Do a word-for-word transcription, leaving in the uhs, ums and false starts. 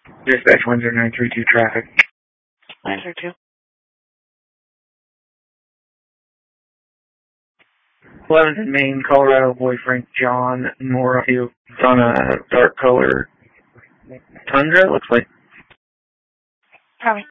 Dispatch one zero nine three two traffic. nine three two. eleventh in Maine, Colorado, boyfriend John Nora. It's on a dark color Tundra, looks like. Copy.